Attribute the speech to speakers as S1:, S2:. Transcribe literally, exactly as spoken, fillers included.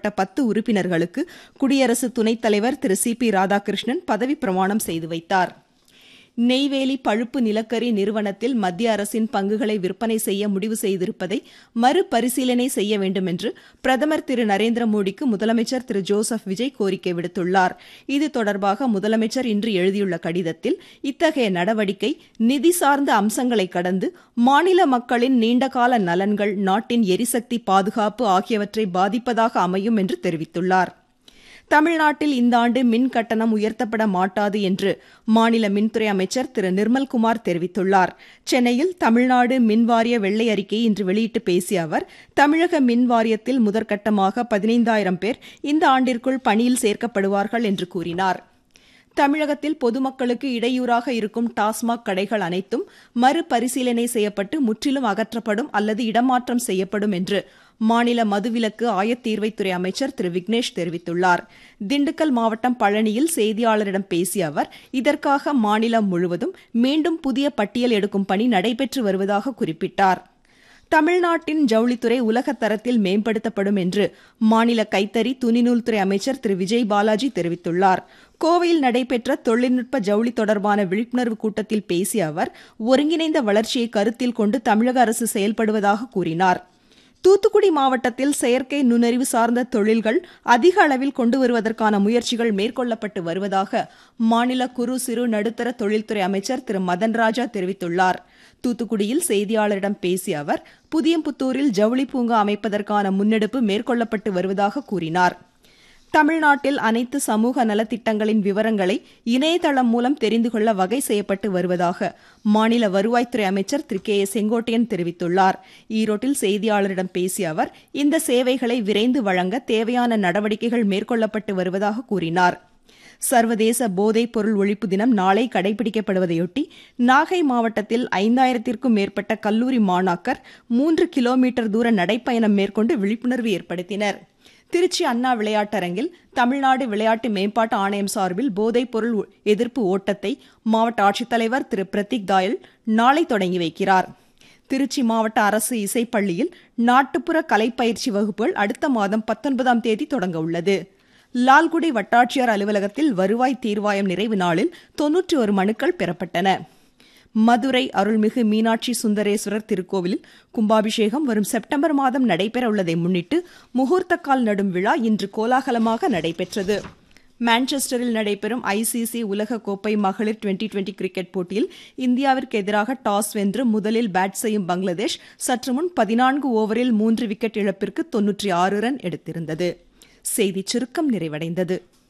S1: உட்பட்ட பத்து உறுப்பினர்களுக்கு குடியரசு துணைத் தலைவர் திரு சி பி ராதாகிருஷ்ணன் பதவி பிரமாணம் செய்து வைத்தார். நெய்வேலி பழுப்பு நிலக்கரி நிறுவனத்தில் மத்திய அரசின் பங்குகளை விற்பனை செய்ய முடிவு செய்திருப்பதை மறுபரிசீலனை செய்ய வேண்டும் என்று பிரதமர் திரு நரேந்திர மோடிக்கு முதலமைச்சர் திரு ஜோசப் விஜய் கோரிக்கை விடுத்துள்ளார். இது தொடர்பாக முதலமைச்சர் இன்று எழுதியுள்ள கடிதத்தில் இத்தகைய நடவடிக்கை நிதி சார்ந்த அம்சங்களை கடந்து மாநில மக்களின் நீண்டகால நலன்கள், நாட்டின் எரிசக்தி பாதுகாப்பு ஆகியவற்றை பாதிப்பதாக அமையும் என்று தெரிவித்துள்ளார். தமிழ்நாட்டில் இந்த ஆண்டு மின் கட்டணம் உயர்த்தப்பட மாட்டாது என்று மாநில மின்துறை அமைச்சர் திரு நிர்மல்குமார் தெரிவித்துள்ளார். சென்னையில் தமிழ்நாடு மின்வாரிய வெள்ளை அறிக்கையை இன்று வெளியிட்டு பேசிய அவர், தமிழக மின் வாரியத்தில் முதற்கட்டமாக பதினைந்தாயிரம் பேர் இந்த ஆண்டிற்குள் பணியில் சேர்க்கப்படுவார்கள் என்று கூறினார். தமிழகத்தில் பொதுமக்களுக்கு இடையூறாக இருக்கும் டாஸ்மாக் கடைகள் அனைத்தும் மறுபரிசீலனை செய்யப்பட்டு முற்றிலும் அகற்றப்படும் அல்லது இடமாற்றம் செய்யப்படும் என்று மாநில மதுவிலக்கு ஆயத்தீர்வைத்துறை அமைச்சர் திரு விக்னேஷ் தெரிவித்துள்ளார். திண்டுக்கல் மாவட்டம் பழனியில் செய்தியாளரிடம் பேசிய அவர், இதற்காக மாநிலம் முழுவதும் மீண்டும் புதிய பட்டியல் எடுக்கும் பணி நடைபெற்று வருவதாக குறிப்பிட்டார். தமிழ்நாட்டின் ஜவுளித்துறை உலகத் தரத்தில் மேம்படுத்தப்படும் என்று மாநில கைத்தறி துணிநூல்துறை அமைச்சர் திரு விஜய் பாலாஜி தெரிவித்துள்ளார். கோவையில் நடைபெற்ற தொழில்நுட்ப ஜவுளி தொடர்பான விழிப்புணர்வு கூட்டத்தில் பேசிய அவர், ஒருங்கிணைந்த வளர்ச்சியை கருத்தில் கொண்டு தமிழக அரசு செயல்படுவதாக கூறினார். தூத்துக்குடி மாவட்டத்தில் செயற்கை நுண்ணறிவு சார்ந்த தொழில்கள் அதிக அளவில் கொண்டு வருவதற்கான முயற்சிகள் மேற்கொள்ளப்பட்டு வருவதாக மாநில குறு சிறு நடுத்தர தொழில்துறை அமைச்சர் திரு மதன்ராஜா தெரிவித்துள்ளார். தூத்துக்குடியில் செய்தியாளரிடம் பேசிய அவர், புதியம்புத்தூரில் ஜவுளி பூங்கா அமைப்பதற்கான முன்னெடுப்பு மேற்கொள்ளப்பட்டு வருவதாக கூறினார். தமிழ்நாட்டில் அனைத்து சமூக நலத்திட்டங்களின் விவரங்களை இணையதளம் மூலம் தெரிந்து கொள்ள வகை செய்யப்பட்டு வருவதாக மாநில வருவாய்த்துறை அமைச்சர் திரு கே ஏ செங்கோட்டையன் தெரிவித்துள்ளார். ஈரோட்டில் செய்தியாளரிடம் பேசிய அவர், இந்த சேவைகளை விரைந்து வழங்க தேவையான நடவடிக்கைகள் மேற்கொள்ளப்பட்டு வருவதாக கூறினார். சர்வதேச போதைப் பொருள் ஒழிப்பு தினம் நாளை கடைபிடிக்கப்படுவதையொட்டி நாகை மாவட்டத்தில் ஐந்தாயிரத்திற்கும் மேற்பட்ட கல்லூரி மாணாக்கர் மூன்று கிலோமீட்டர் தூர நடைப்பயணம் மேற்கொண்டு விழிப்புணர்வு ஏற்படுத்தினர். திருச்சி அண்ணா விளையாட்டரங்கில் தமிழ்நாடு விளையாட்டு மேம்பாட்டு ஆணையம் சார்பில் போதைப் பொருள் எதிர்ப்பு ஓட்டத்தை மாவட்ட ஆட்சித்தலைவர் திரு பிரதீக் தாயல் நாளை தொடங்கி வைக்கிறார். திருச்சி மாவட்ட அரசு இசைப்பள்ளியில் நாட்டுப்புற கலைப்பயிற்சி வகுப்புகள் அடுத்த மாதம் பத்தொன்பதாம் தேதி தொடங்க உள்ளது. லால்குடி வட்டாட்சியர் அலுவலகத்தில் வருவாய் தீர்வாயம் நிறைவு நாளில் தொன்னூற்றி ஒரு மனுக்கள் பெறப்பட்டன. மதுரை அருள்மிகு மீனாட்சி சுந்தரேஸ்வரர் திருக்கோவிலில் கும்பாபிஷேகம் வரும் செப்டம்பர் மாதம் நடைபெற உள்ளதை முன்னிட்டு முகூர்த்தக்கால் நடும் விழா இன்று கோலாகலமாக நடைபெற்றது. மான்செஸ்டரில் நடைபெறும் ஐ சி சி உலக கோப்பை மகளிர் டுவெண்டி டுவெண்டி கிரிக்கெட் போட்டியில் இந்தியாவிற்கு எதிராக டாஸ் வென்று முதலில் பேட் செய்யும் பங்களாதேஷ் சற்று முன் பதினான்கு ஓவரில் மூன்று விக்கெட் இழப்பிற்கு தொன்னூற்றி ஆறு ரன் எடுத்திருந்தது. செய்திச் சுருக்கம் நிறைவடைந்தது.